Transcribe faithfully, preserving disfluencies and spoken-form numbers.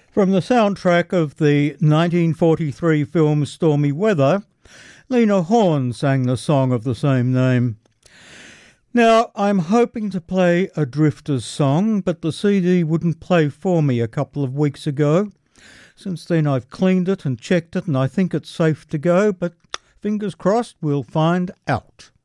From the soundtrack of the nineteen forty-three film Stormy Weather, Lena Horne sang the song of the same name. Now, I'm hoping to play a Drifters song, but the C D wouldn't play for me a couple of weeks ago. Since then I've cleaned it and checked it and I think it's safe to go, but fingers crossed we'll find out.